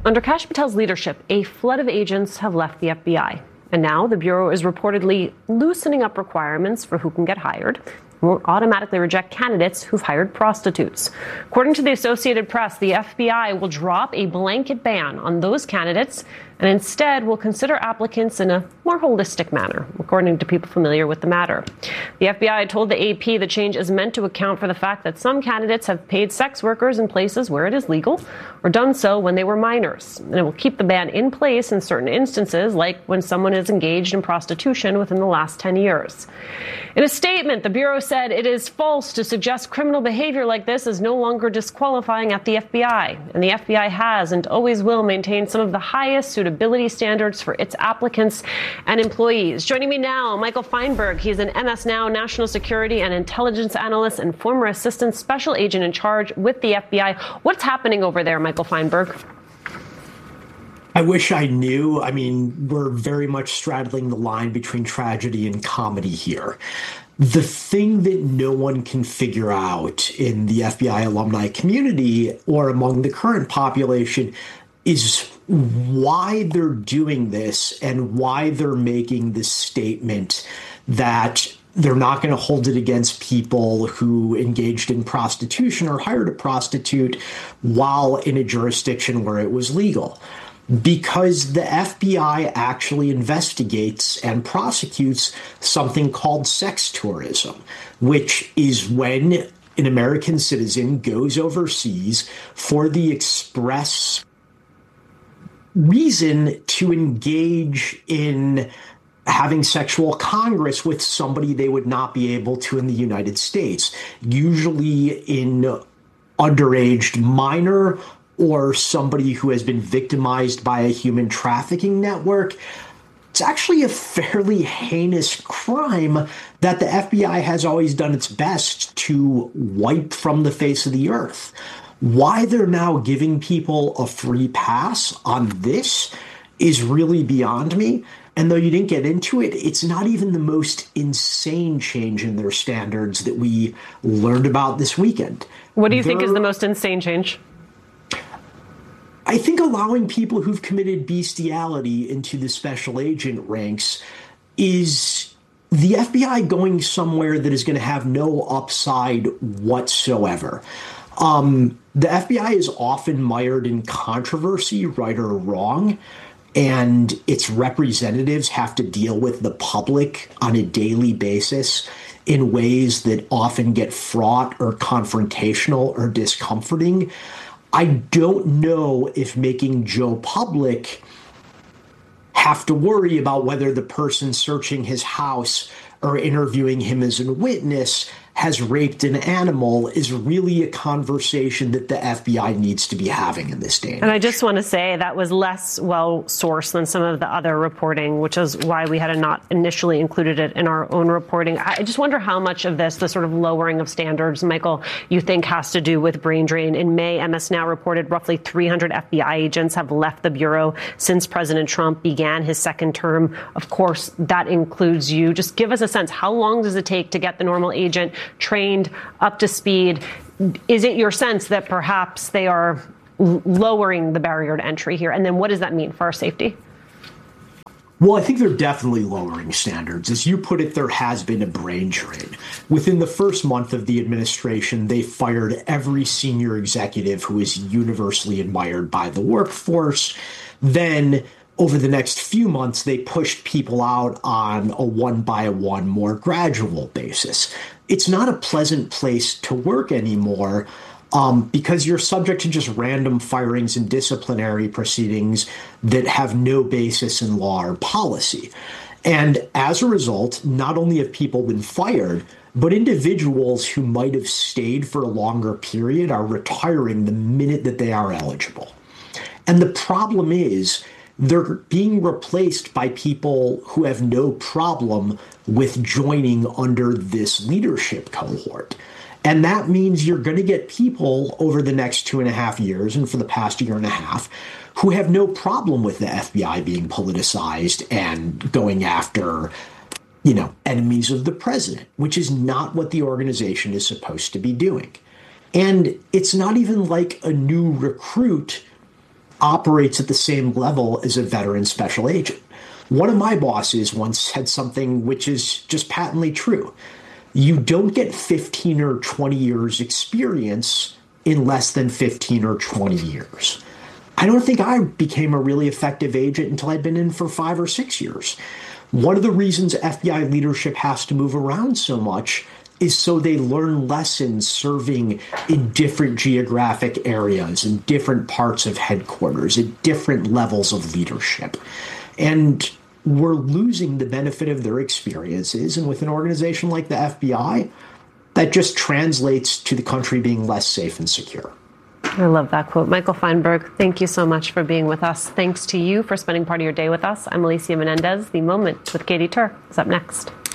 Under Kash Patel's leadership, a flood of agents have left the FBI. And now the Bureau is reportedly loosening up requirements for who can get hired. Won't automatically reject candidates who've hired prostitutes. According to the Associated Press, the FBI will drop a blanket ban on those candidates and instead will consider applicants in a more holistic manner, according to people familiar with the matter. The FBI told the AP the change is meant to account for the fact that some candidates have paid sex workers in places where it is legal or done so when they were minors. And it will keep the ban in place in certain instances, like when someone is engaged in prostitution within the last 10 years. In a statement, the Bureau said it is false to suggest criminal behavior like this is no longer disqualifying at the FBI. And the FBI has and always will maintain some of the highest suitability standards for its applicants and employees. Joining me now, Michael Feinberg. He's an MS Now national security and intelligence analyst and former assistant special agent in charge with the FBI. What's happening over there, Michael Feinberg? I wish I knew. I mean, we're very much straddling the line between tragedy and comedy here. The thing that no one can figure out in the FBI alumni community or among the current population is why they're doing this and why they're making this statement that they're not going to hold it against people who engaged in prostitution or hired a prostitute while in a jurisdiction where it was legal. Because the FBI actually investigates and prosecutes something called sex tourism, which is when an American citizen goes overseas for the express reason to engage in having sexual congress with somebody they would not be able to in the United States, usually in underage minor or somebody who has been victimized by a human trafficking network. It's actually a fairly heinous crime that the FBI has always done its best to wipe from the face of the earth. Why they're now giving people a free pass on this is really beyond me. And though you didn't get into it, it's not even the most insane change in their standards that we learned about this weekend. What do you think is the most insane change? I think allowing people who've committed bestiality into the special agent ranks is the FBI going somewhere that is going to have no upside whatsoever. The FBI is often mired in controversy, right or wrong, and its representatives have to deal with the public on a daily basis in ways that often get fraught or confrontational or discomforting. I don't know if making Joe public have to worry about whether the person searching his house or interviewing him as a witness has raped an animal is really a conversation that the FBI needs to be having in this day and age. And I just want to say that was less well-sourced than some of the other reporting, which is why we had not initially included it in our own reporting. I just wonder how much of this, the sort of lowering of standards, Michael, you think has to do with brain drain. In May, MS Now reported roughly 300 FBI agents have left the Bureau since President Trump began his second term. Of course, that includes you. Just give us a sense. How long does it take to get the normal agent trained, up to speed? Is it your sense that perhaps they are lowering the barrier to entry here? And then what does that mean for our safety? Well, I think they're definitely lowering standards. As you put it, there has been a brain drain. Within the first month of the administration, they fired every senior executive who is universally admired by the workforce. Then over the next few months, they pushed people out on a one-by-one, more gradual basis. It's not a pleasant place to work anymore because you're subject to just random firings and disciplinary proceedings that have no basis in law or policy. And as a result, not only have people been fired, but individuals who might have stayed for a longer period are retiring the minute that they are eligible. And the problem is, they're being replaced by people who have no problem with joining under this leadership cohort. And that means you're going to get people over the next 2.5 years and for the past year and a half who have no problem with the FBI being politicized and going after, enemies of the president, which is not what the organization is supposed to be doing. And it's not even like a new recruit operates at the same level as a veteran special agent. One of my bosses once said something which is just patently true. You don't get 15 or 20 years experience in less than 15 or 20 years. I don't think I became a really effective agent until I'd been in for 5 or 6 years. One of the reasons FBI leadership has to move around so much is so they learn lessons serving in different geographic areas, in different parts of headquarters, at different levels of leadership. And we're losing the benefit of their experiences. And with an organization like the FBI, that just translates to the country being less safe and secure. I love that quote. Michael Feinberg, thank you so much for being with us. Thanks to you for spending part of your day with us. I'm Alicia Menendez. The Moment with Katie Tur is up next.